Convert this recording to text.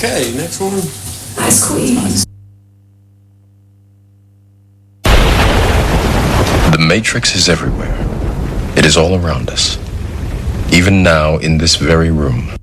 Okay, next one. Nice queen. The Matrix is everywhere. It is all around us. Even now, in this very room.